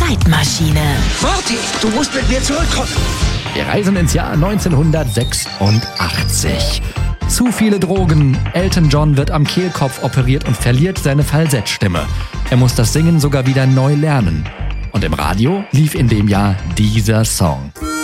Zeitmaschine. Marty, du musst mit mir zurückkommen. Wir reisen ins Jahr 1986. Zu viele Drogen. Elton John wird am Kehlkopf operiert und verliert seine Falsettstimme. Er muss das Singen sogar wieder neu lernen. Und im Radio lief in dem Jahr dieser Song.